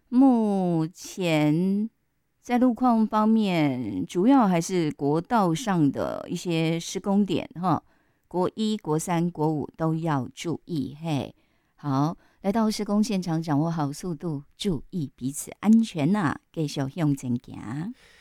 目前在路况方面，主要还是国道上的一些施工点哈，国一、国三、国五都要注意嘿。好，来到施工现场，掌握好速度，注意彼此安全呐、继续向前行。